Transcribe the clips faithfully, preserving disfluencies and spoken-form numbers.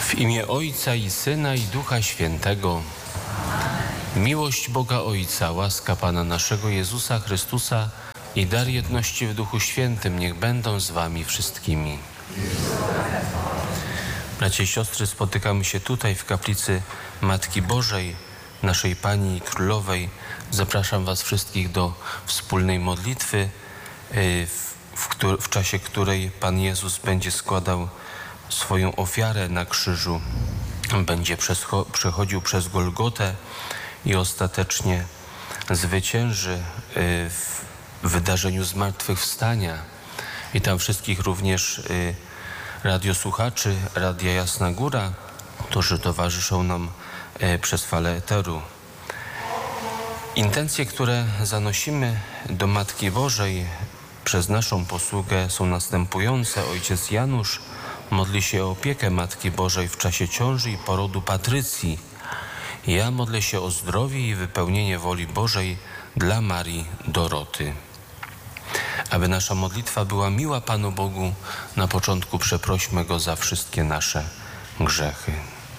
W imię Ojca i Syna i Ducha Świętego. Miłość Boga Ojca, łaska Pana naszego Jezusa Chrystusa i dar jedności w Duchu Świętym niech będą z wami wszystkimi. Bracia i siostry, spotykamy się tutaj w kaplicy Matki Bożej, naszej Pani i Królowej. Zapraszam was wszystkich do wspólnej modlitwy, w, w, w czasie której Pan Jezus będzie składał swoją ofiarę na krzyżu, będzie przechodził przez Golgotę i ostatecznie zwycięży w wydarzeniu zmartwychwstania. Witam wszystkich również radiosłuchaczy Radia Jasna Góra, którzy towarzyszą nam przez falę eteru. Intencje, które zanosimy do Matki Bożej przez naszą posługę są następujące. Ojciec Janusz modli się o opiekę Matki Bożej w czasie ciąży i porodu Patrycji. Ja modlę się o zdrowie i wypełnienie woli Bożej dla Marii Doroty. Aby nasza modlitwa była miła Panu Bogu, na początku przeprośmy Go za wszystkie nasze grzechy.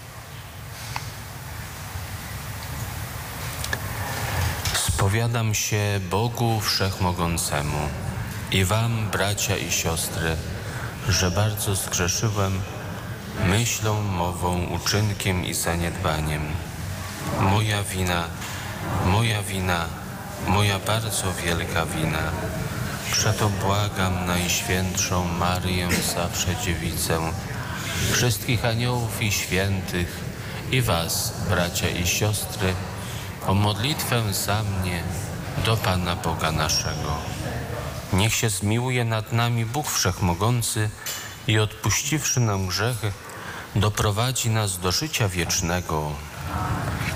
Spowiadam się Bogu Wszechmogącemu i wam, bracia i siostry, że bardzo zgrzeszyłem myślą, mową, uczynkiem i zaniedbaniem. Moja wina, moja wina, moja bardzo wielka wina. Przeto błagam Najświętszą Maryję, zawsze Dziewicę, wszystkich aniołów i świętych i was, bracia i siostry, o modlitwę za mnie do Pana Boga naszego. Niech się zmiłuje nad nami Bóg Wszechmogący i odpuściwszy nam grzechy, doprowadzi nas do życia wiecznego.